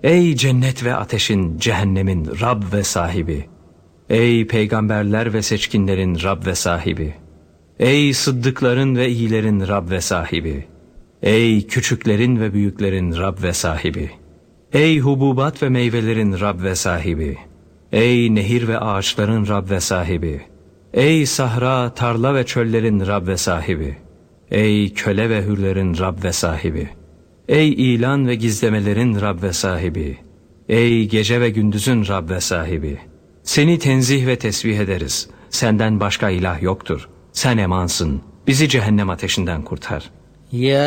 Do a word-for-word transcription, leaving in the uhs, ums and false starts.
Ey cennet ve ateşin, cehennemin Rab ve sahibi! Ey peygamberler ve seçkinlerin Rab ve sahibi! Ey sıddıkların ve iyilerin Rab ve sahibi! Ey küçüklerin ve büyüklerin Rab ve sahibi! Ey hububat ve meyvelerin Rab ve sahibi! Ey nehir ve ağaçların Rab ve sahibi! Ey sahra, tarla ve çöllerin Rab ve sahibi! Ey köle ve hürlerin Rab ve sahibi! Ey ilan ve gizlemelerin Rab ve sahibi! Ey gece ve gündüzün Rab ve sahibi! Seni tenzih ve tesbih ederiz. Senden başka ilah yoktur. Sen emansın. Bizi cehennem ateşinden kurtar. Ya